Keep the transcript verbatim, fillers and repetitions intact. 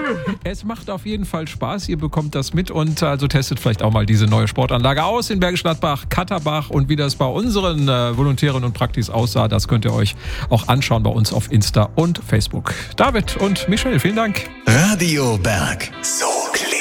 Es macht auf jeden Fall Spaß, ihr bekommt das mit und also testet vielleicht auch mal diese neue Sportanlage aus in Bergisch Gladbach, Katterbach und wie das bei unseren äh, Volontären und Praktis aussah, das könnt ihr euch auch anschauen bei uns auf Insta und Facebook. David und Michelle, vielen Dank. Radio Berg. So klingt